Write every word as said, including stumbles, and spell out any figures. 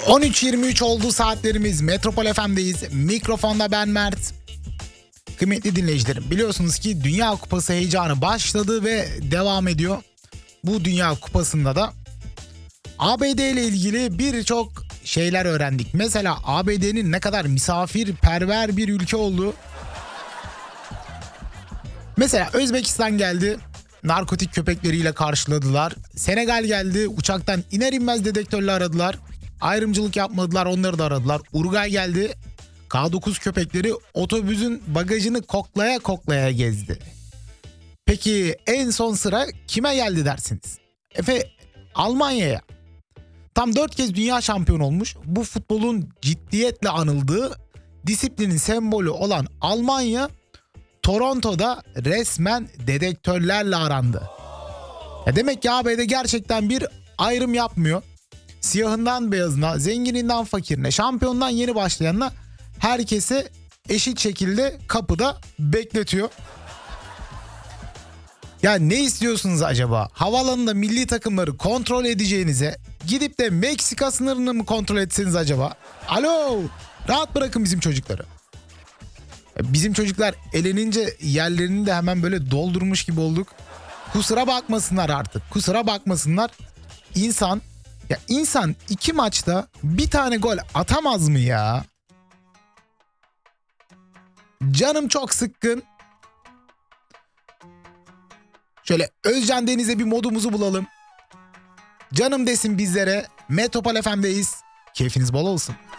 on üç yirmi üç oldu saatlerimiz. Metropol F M'deyiz. Mikrofonda ben Mert. Kıymetli dinleyicilerim, biliyorsunuz ki Dünya Kupası heyecanı başladı ve devam ediyor. Bu Dünya Kupası'nda da A B D ile ilgili birçok şeyler öğrendik. Mesela A B D'nin ne kadar misafirperver bir ülke olduğu. Mesela Özbekistan geldi, narkotik köpekleriyle karşıladılar. Senegal geldi, uçaktan iner inmez dedektörle aradılar. Ayrımcılık yapmadılar, onları da aradılar. Uruguay geldi, K dokuz köpekleri otobüsün bagajını koklaya koklaya gezdi. Peki en son sıra kime geldi dersiniz? Efe, Almanya'ya. Tam dört kez dünya şampiyonu olmuş, bu futbolun ciddiyetle anıldığı disiplinin sembolü olan Almanya, Toronto'da resmen dedektörlerle arandı. Ya demek ki A B D gerçekten bir ayrım yapmıyor. Siyahından beyazına, zengininden fakirine, şampiyondan yeni başlayanına herkese eşit şekilde kapıda bekletiyor. Ya ne istiyorsunuz acaba? Havaalanında milli takımları kontrol edeceğinize gidip de Meksika sınırını mı kontrol etseniz acaba? Alo, rahat bırakın bizim çocukları. Bizim çocuklar elenince yerlerini de hemen böyle doldurmuş gibi olduk. Kusura bakmasınlar artık. Kusura bakmasınlar. İnsan, ya insan iki maçta bir tane gol atamaz mı ya? Canım çok sıkkın. Şöyle Özcan Deniz'e bir modumuzu bulalım. Canım desin bizlere. Metropol F M'deyiz. Keyfiniz bol olsun.